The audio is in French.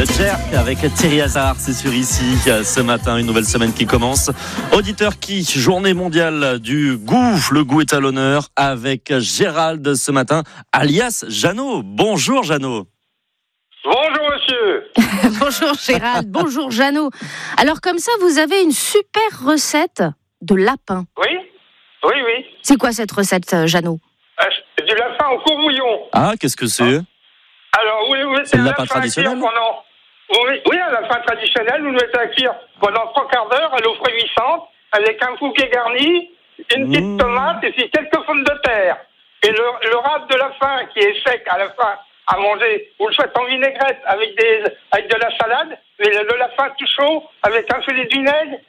Jerk avec Thierry Hazard, c'est sur ici ce matin, une nouvelle semaine qui commence. Auditeur qui, journée mondiale du goût, le goût est à l'honneur avec Gérald ce matin, alias Jeannot. Bonjour Jeannot. Bonjour monsieur. Bonjour Gérald, bonjour Jeannot. Alors comme ça, vous avez une super recette de lapin. Oui. C'est quoi cette recette, Jeannot? Du lapin au courbouillon. Ah, qu'est-ce que c'est? Alors, vous mettez C'est le un lapin traditionnel pendant... Oui, un lapin traditionnel, vous le mettez à cuire pendant 3 quarts d'heure à l'eau frémissante, avec un bouquet garni, une petite tomate et puis quelques pommes de terre. Et le râpe de lapin qui est sec à la fin à manger, vous le faites en vinaigrette avec de la salade, et le lapin tout chaud avec un filet de vinaigre